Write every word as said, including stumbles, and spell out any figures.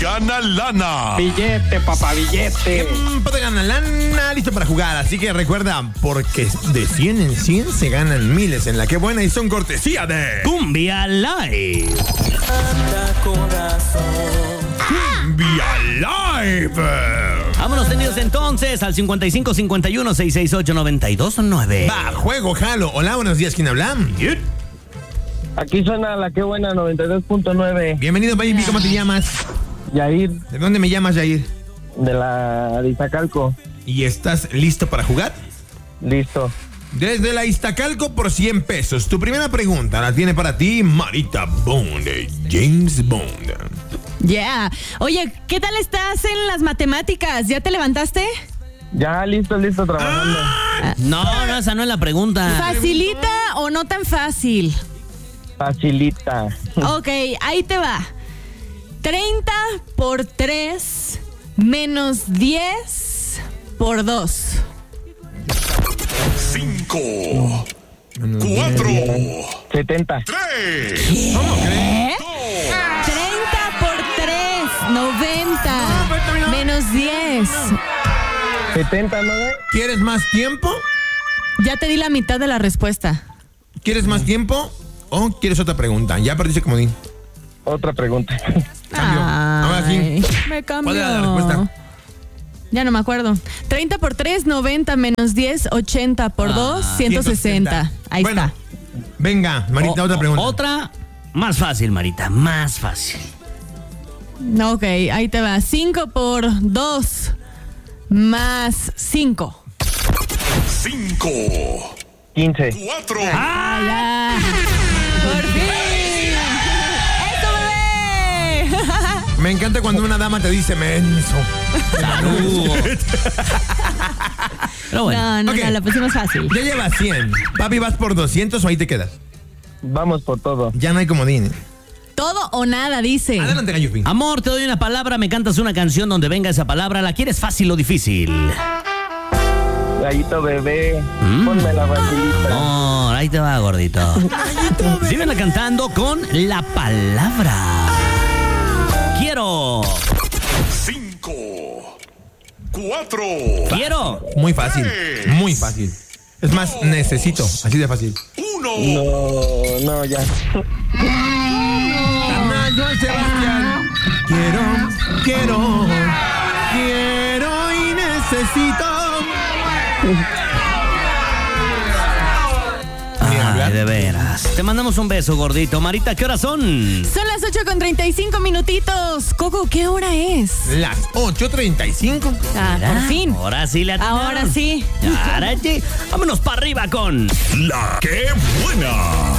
gana lana. Billete, papá, billete. Tiempo de ganar lana, listo para jugar. Así que recuerda, porque de cien en cien se ganan miles en la que buena y son cortesía de Cumbia Live. Cumbia Live. Vámonos tenidos entonces al cincuenta y cinco cincuenta y uno seiscientos sesenta y ocho noventa y dos nueve. Va, juego, jalo. Hola, buenos días, ¿quién habla? Aquí suena la que buena noventa y dos punto nueve. Bienvenido, baby, ¿cómo te llamas? Yair, ¿De dónde me llamas, Yair? de la de Iztacalco. ¿Y estás listo para jugar? Listo. Desde la Iztacalco por cien pesos. Tu primera pregunta la tiene para ti Marita Bond, James Bond. Yeah. Oye, ¿qué tal estás en las matemáticas? ¿Ya te levantaste? Ya, listo, listo, trabajando. No, no, esa no es la pregunta. ¿Facilita o no tan fácil? Facilita. Ok, ahí te va. treinta por tres menos diez por dos. Cinco, cuatro, setenta. tres. ¿Cómo crees? treinta por tres, noventa. Menos diez. setenta, ¿no? ¿Quieres más tiempo? Ya te di la mitad de la respuesta. ¿Quieres más tiempo? ¿O quieres otra pregunta? Ya perdiste comodín. Otra pregunta. Cambio. Ahora sí. Ay, me cambió. ¿Cuál era la respuesta? Ya no me acuerdo. treinta por tres, noventa menos diez, ochenta por dos, ciento sesenta. Ahí Bueno, está. venga, Marita, O- otra pregunta. Otra más fácil, Marita, más fácil. Ok, ahí te va. cinco por dos más cinco. Cinco, quince. cuatro. ¡Ah, ya! ¡Por fin! ¡Eso, bebé! Me encanta cuando una dama te dice menso. Salud. Pero bueno. No, no, Ok. no, la pusimos fácil. Ya llevas cien. Papi, ¿vas por doscientos o ahí te quedas? Vamos por todo. Ya no hay comodín. Todo o nada, dice. Adelante, Gallupi. Amor, te doy una palabra, me cantas una canción donde venga esa palabra. ¿La quieres fácil o difícil? Gallito bebé, Mm. ponme la facilita. No, ahí te va, gordito. Síguela cantando con la palabra. Quiero. Cinco, cuatro. Quiero. Muy fácil. Muy fácil. Es más, necesito. Así de fácil. Uno. No, no, ya. Carnal, Joan Sebastián. Quiero, quiero, quiero y necesito. Ay, de veras. Te mandamos un beso, gordito. Marita, ¿qué horas son? Son las ocho con treinta y cinco minutitos. Coco, ¿qué hora es? Las ocho treinta y cinco. Ah, por fin. Ahora sí le atinaron. Ahora sí. Ahora sí. Vámonos para arriba con La que buena.